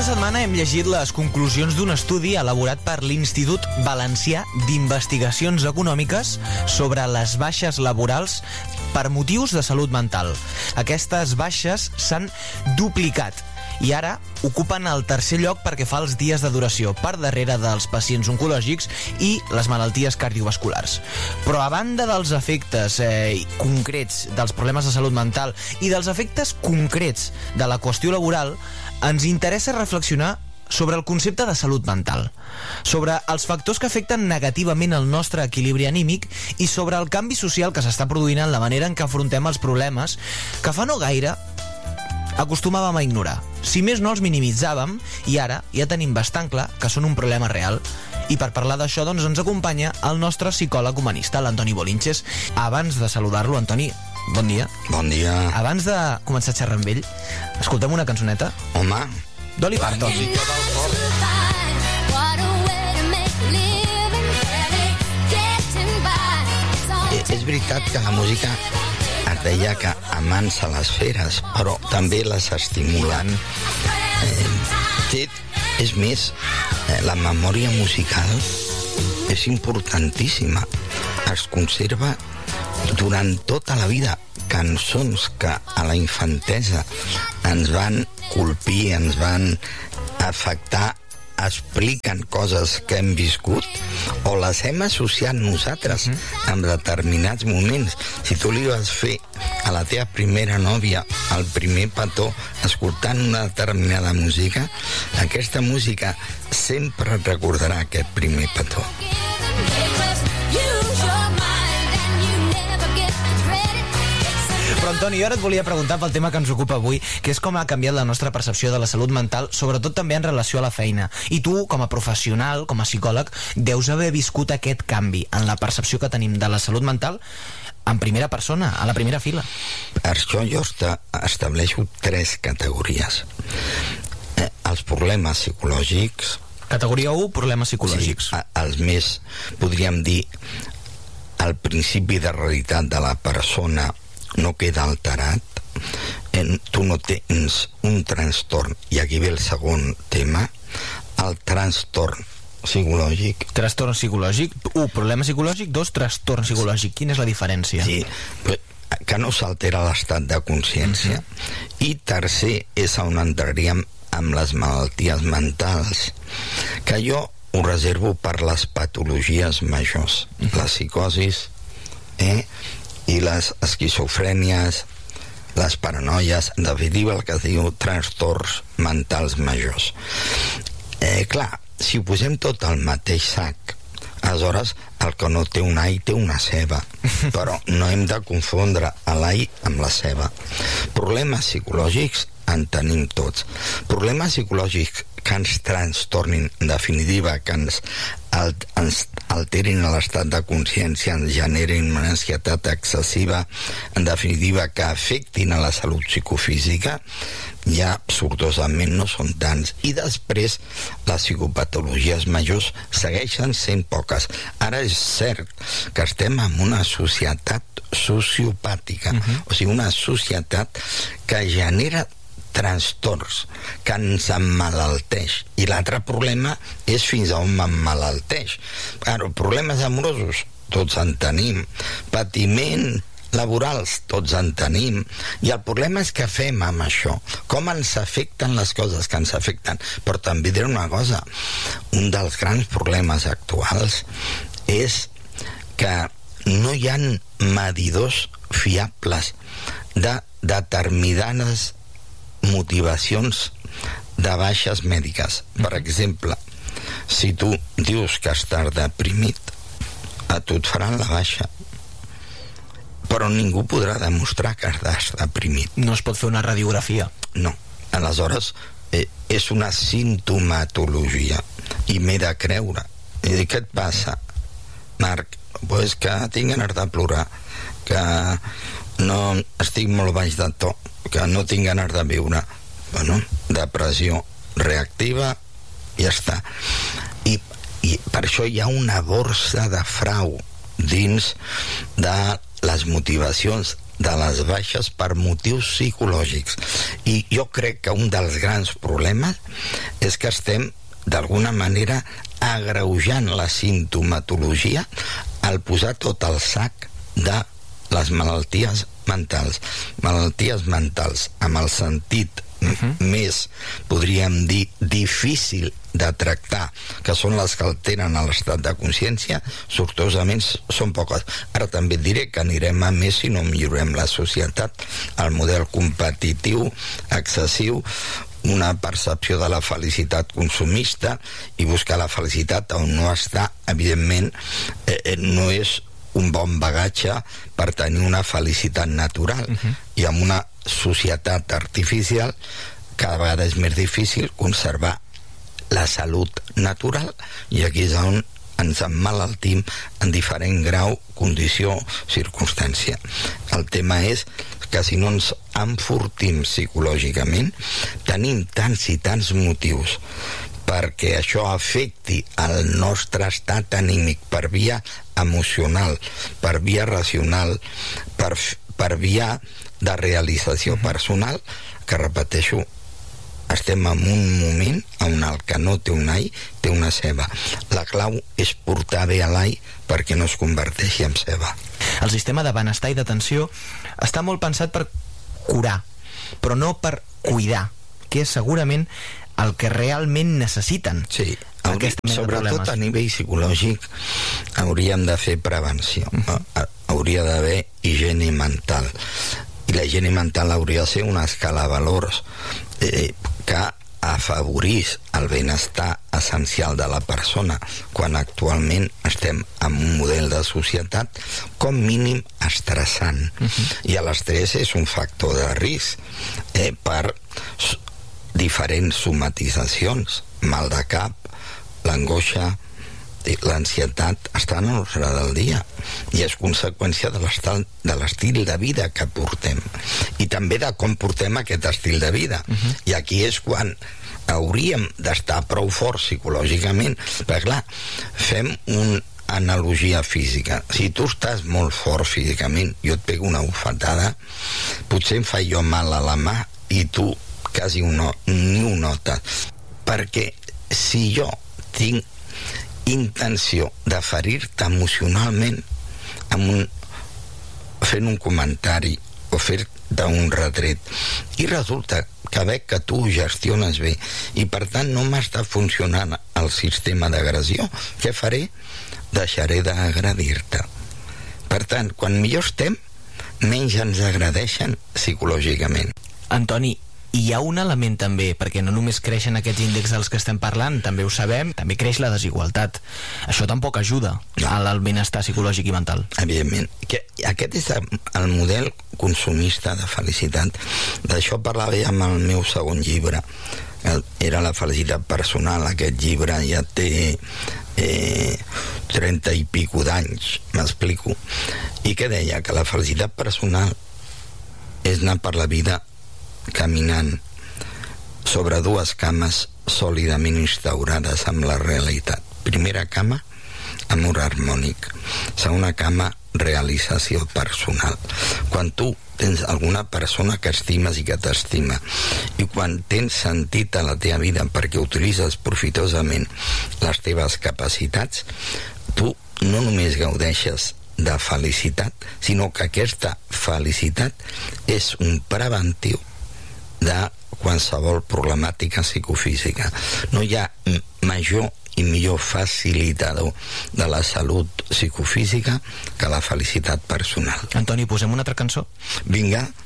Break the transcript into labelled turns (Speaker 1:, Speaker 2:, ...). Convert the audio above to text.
Speaker 1: Aquesta setmana hem llegit les conclusions d'un estudi elaborat per l'Institut Valencià d'Investigacions Econòmiques sobre les baixes laborals per motius de salut mental. Aquestes baixes s'han duplicat i ara ocupen el tercer lloc perquè fa els dies de duració, per darrere dels pacients oncològics i les malalties cardiovasculars. Però a banda dels efectes concrets dels problemes de salut mental i dels efectes concrets de la qüestió laboral, ens interessa reflexionar sobre el concepte de salut mental, sobre els factors que afecten negativament el nostre equilibri anímic i sobre el canvi social que s'està produint en la manera en què afrontem els problemes que fa no gaire acostumàvem a ignorar. Si més no, els minimitzàvem i ara ja tenim bastant clar que són un problema real. I per parlar d'això, doncs, ens acompanya el nostre psicòleg humanista, l'Antoni Bolinches. Abans de saludar-lo, Antoni, bon dia.
Speaker 2: Bon dia.
Speaker 1: Abans de començar a xerrar amb ell, escoltem una cançoneta.
Speaker 2: Home.
Speaker 1: Dolly Parton.
Speaker 2: És veritat que la música es deia que amansa les feres, però també les estimulen. És més, la memòria musical és importantíssima. Es conserva durant tota la vida cançons que a la infantesa ens van colpir, ens van afectar, expliquen coses que hem viscut o les hem associat nosaltres en determinats moments. Si tu li vas fer a la teva primera nòvia el primer petó escoltant una determinada música, aquesta música sempre et recordarà aquest primer petó.
Speaker 1: Però, Antoni, jo ara et volia preguntar pel tema que ens ocupa avui, que és com ha canviat la nostra percepció de la salut mental, sobretot també en relació a la feina. I tu, com a professional, com a psicòleg, deus haver viscut aquest canvi en la percepció que tenim de la salut mental en primera persona, a la primera fila.
Speaker 2: Per això jo estableixo 3 categories. Els problemes psicològics...
Speaker 1: Categoria 1, problemes psicològics.
Speaker 2: Sí, els més, podríem dir, el principi de realitat de la persona no queda alterat, tu no tens un trastorn, i aquí ve el segon tema, el trastorn psicològic.
Speaker 1: Trastorn psicològic, 1, problema psicològic, 2, trastorn psicològic. Quina és la diferència?
Speaker 2: Sí, que no s'altera l'estat de consciència. I tercer és on entraríem amb les malalties mentals, que jo ho reservo per les patologies majors, les psicosis, i les esquizofrènies, les paranoies, en definitiva el que es diu trastorns mentals majors. Clar, si ho posem tot al mateix sac, aleshores el que no té un all té una ceba, però no hem de confondre l'all amb la ceba. Problemes psicològics en tenim tots. Problemes psicològics que ens trastornin, en definitiva, que ens alterin l'estat de consciència, ens generin una ansietat excessiva, en definitiva, que afectin a la salut psicofísica, ja sortosament no són tants. I després, les psicopatologies majors segueixen sent poques. Ara és cert que estem en una societat sociopàtica, o sigui, una societat que genera trastorns, que ens emmalalteix. I l'altre problema és fins a on m'emmalalteix. Claro, problemes amorosos, tots en tenim. Patiment laborals, tots en tenim. I el problema és què fem amb això. Com ens afecten les coses que ens afecten. Però també diré una cosa. Un dels grans problemes actuals és que no hi ha medidors fiables de determinades motivacions de baixes mèdiques. Per exemple, si tu dius que estàs deprimit, a tu et faran la baixa, però ningú podrà demostrar que estàs deprimit.
Speaker 1: No es pot fer una radiografia.
Speaker 2: No. Aleshores, és una simptomatologia i m'he de creure. I dic, què et passa, Marc? Pues que tinc ganes de plorar, que no estic molt baix de to, que no tinc ganes de viure. Bueno, depressió reactiva, ja està. I per això hi ha una borsa de frau dins de les motivacions de les baixes per motius psicològics. I jo crec que un dels grans problemes és que estem, d'alguna manera, agreujant la simptomatologia al posar tot el sac de les malalties mentals. Malalties mentals, amb el sentit més, podríem dir, difícil de tractar, que són les que alteren l'estat de consciència, sortosament són poques. Ara també et diré que anirem a més si no millorem la societat, el model competitiu, excessiu, una percepció de la felicitat consumista, i buscar la felicitat on no està, evidentment, no és un bon bagatge per tenir una felicitat natural. I amb una societat artificial cada vegada és més difícil conservar la salut natural, i aquí és on ens emmalaltim en diferent grau, condició, circumstància. El tema és que si no ens enfortim psicològicament, tenim tants i tants motius perquè això afecti el nostre estat anímic per via emocional, per via racional, per via de realització personal, que, repeteixo, estem en un moment on el que no té un all té una ceba. La clau és portar bé l'all perquè no es converteixi en ceba.
Speaker 1: El sistema de benestar i d'atenció està molt pensat per curar, però no per cuidar, que és segurament el que realment necessiten.
Speaker 2: Sí, sobretot a nivell psicològic hauríem de fer prevenció. Hauria d'haver higiene mental, i la higiene mental hauria de ser una escala de valors que afavorís el benestar essencial de la persona, quan actualment estem en un model de societat com mínim estressant. I l'estrès és un factor de risc per diferents somatitzacions, mal de cap, l'angoixa, l'ansietat estan a l'ordre del dia, i és conseqüència de l'estil de vida que portem, i també de com portem aquest estil de vida. I aquí és quan hauríem d'estar prou forts psicològicament, perquè clar, fem una analogia física. Si tu estàs molt fort físicament, jo et pego una bufetada, potser em fa jo mal a la mà i tu quasi ni ho notes, perquè si jo tinc intenció de ferir-te emocionalment fent un comentari o fer-te un retret, i resulta que veig que tu ho gestiones bé i per tant no m'està funcionant el sistema d'agressió, què faré? Deixaré d'agredir-te. Per tant, quan millor estem, menys ens agredeixen psicològicament.
Speaker 1: Antoni, hi ha un element també, perquè no només creixen aquests índexs dels que estem parlant, també ho sabem, també creix la desigualtat. Això tampoc ajuda al benestar psicològic i mental.
Speaker 2: Evidentment. Aquest és el model consumista de felicitat. D'això parlava ja amb el meu segon llibre. Era la felicitat personal. Aquest llibre ja té 30 i pico d'anys, m'explico. I què deia? Que la felicitat personal és anar per la vida caminant sobre dues cames sòlidament instaurades amb la realitat. Primera cama, amor harmònic. Segona cama, realització personal. Quan tu tens alguna persona que estimes i que t'estima, i quan tens sentit a la teva vida perquè utilitzes profitosament les teves capacitats, tu no només gaudeixes de felicitat, sinó que aquesta felicitat és un preventiu de qualsevol problemàtica psicofísica. No hi ha major i millor facilitador de la salut psicofísica que la felicitat personal.
Speaker 1: Antoni, posem una altra cançó?
Speaker 2: Vinga.